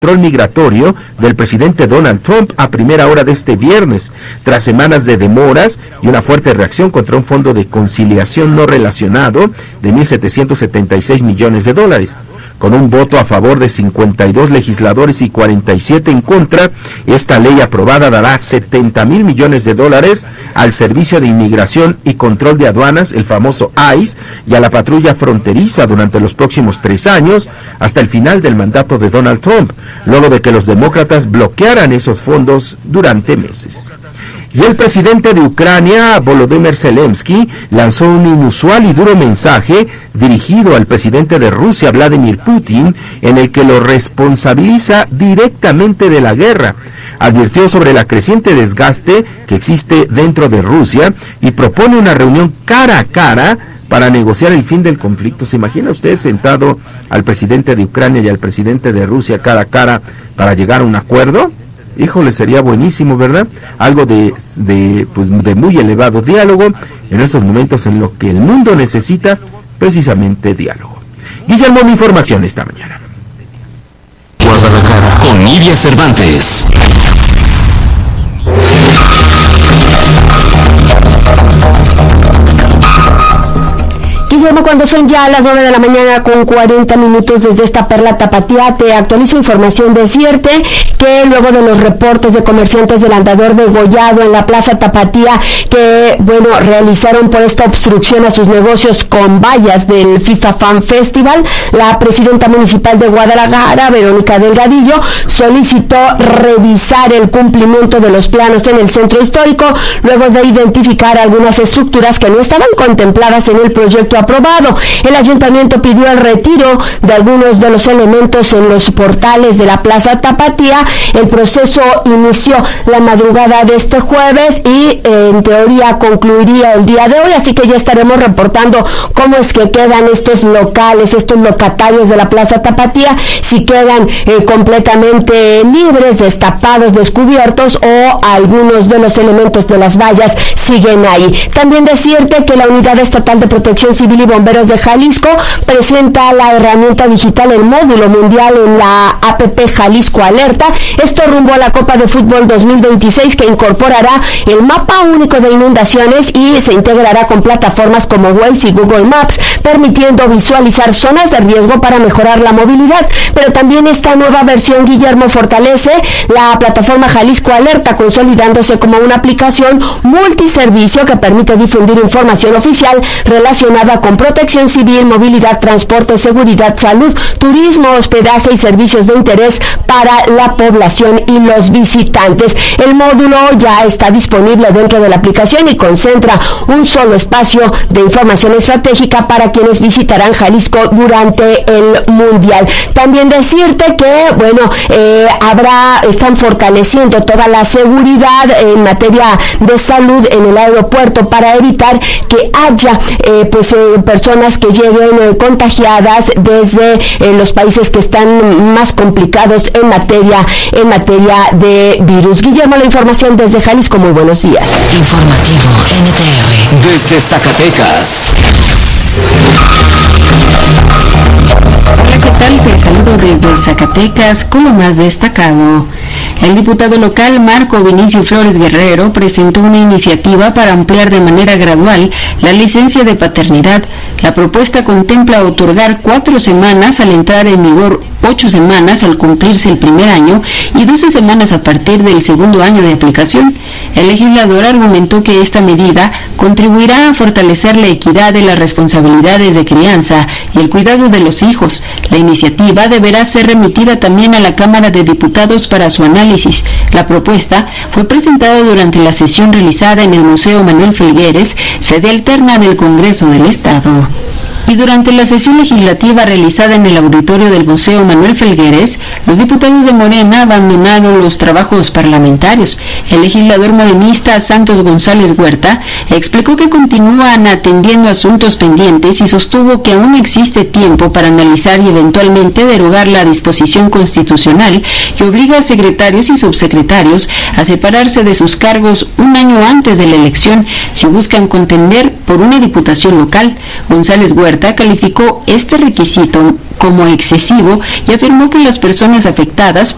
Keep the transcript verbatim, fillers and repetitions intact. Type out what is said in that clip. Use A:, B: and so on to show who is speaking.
A: control migratorio del presidente Donald Trump a primera hora de este viernes, tras semanas de demoras y una fuerte reacción contra un fondo de conciliación no relacionado de mil setecientos setenta y seis millones de dólares. Con un voto a favor de cincuenta y dos legisladores y cuarenta y siete en contra, esta ley aprobada dará setenta mil millones de dólares al Servicio de Inmigración y Control de Aduanas, el famoso I C E, y a la patrulla fronteriza durante los próximos tres años, hasta el final del mandato de Donald Trump, luego de que los demócratas bloquearan esos fondos durante meses. Y el presidente de Ucrania, Volodymyr Zelensky, lanzó un inusual y duro mensaje dirigido al presidente de Rusia, Vladimir Putin, en el que lo responsabiliza directamente de la guerra. Advirtió sobre el creciente desgaste que existe dentro de Rusia y propone una reunión cara a cara para negociar el fin del conflicto. ¿Se imagina usted sentado al presidente de Ucrania y al presidente de Rusia cara a cara para llegar a un acuerdo? Híjole, sería buenísimo, ¿verdad? Algo de, de, pues, de muy elevado diálogo en estos momentos en los que el mundo necesita precisamente diálogo. Guillermo, mi información esta mañana.
B: Guadalajara con Nidia Cervantes.
C: Guillermo, cuando son ya las nueve de la mañana con cuarenta minutos desde esta perla tapatía, te actualizo información. Decirte que luego de los reportes de comerciantes del andador degollado en la Plaza Tapatía, que, bueno, realizaron por esta obstrucción a sus negocios con vallas del FIFA Fan Festival, la presidenta municipal de Guadalajara, Verónica Delgadillo, solicitó revisar el cumplimiento de los planos en el centro histórico, luego de identificar algunas estructuras que no estaban contempladas en el proyecto aprobado. El ayuntamiento pidió el retiro de algunos de los elementos en los portales de la Plaza Tapatía. El proceso inició la madrugada de este jueves y eh, en teoría concluiría el día de hoy, así que ya estaremos reportando cómo es que quedan estos locales, estos locatarios de la Plaza Tapatía, si quedan eh, completamente libres, destapados, descubiertos, o algunos de los elementos de las vallas siguen ahí. También decirte que la Unidad Estatal de Protección Civil y Bomberos de Jalisco presenta la herramienta digital, el módulo mundial en la A P P Jalisco Alerta. Esto rumbo a la Copa de Fútbol dos mil veintiséis, que incorporará el mapa único de inundaciones y se integrará con plataformas como Waze y Google Maps, permitiendo visualizar zonas de riesgo para mejorar la movilidad. Pero también esta nueva versión, Guillermo, fortalece la plataforma Jalisco Alerta, consolidándose como una aplicación multiservicio que permite difundir información oficial relacionada con protección civil, movilidad, transporte, seguridad, salud, turismo, hospedaje y servicios de interés para la población y los visitantes. El módulo ya está disponible dentro de la aplicación y concentra un solo espacio de información estratégica para quienes visitarán Jalisco durante el Mundial. También decirte que, bueno, eh, habrá, están fortaleciendo toda la seguridad en materia de salud en el aeropuerto para evitar que haya eh, pues eh, personas que lleguen eh, contagiadas desde eh, los países que están más complicados en materia en materia de virus. Guillermo, la información desde Jalisco. Muy buenos días.
B: Informativo N T R desde Zacatecas.
D: Hola, ¿qué tal? Te saludo desde Zacatecas con lo más destacado. El diputado local Marco Vinicio Flores Guerrero presentó una iniciativa para ampliar de manera gradual la licencia de paternidad. La propuesta contempla otorgar cuatro semanas al entrar en vigor, ocho semanas al cumplirse el primer año y doce semanas a partir del segundo año de aplicación. El legislador argumentó que esta medida contribuirá a fortalecer la equidad de las responsabilidades de crianza y el cuidado de los hijos. La iniciativa deberá ser remitida también a la Cámara de Diputados para su análisis. La propuesta fue presentada durante la sesión realizada en el Museo Manuel Felgueres, sede alterna del Congreso del Estado. Y durante la sesión legislativa realizada en el auditorio del Museo Manuel Felgueres, los diputados de Morena abandonaron los trabajos parlamentarios. El legislador morenista Santos González Huerta explicó que continúan atendiendo asuntos pendientes y sostuvo que aún existe tiempo para analizar y eventualmente derogar la disposición constitucional que obliga a secretarios y subsecretarios a separarse de sus cargos un año antes de la elección si buscan contender por una diputación local. González Huerta calificó este requisito como excesivo y afirmó que las personas afectadas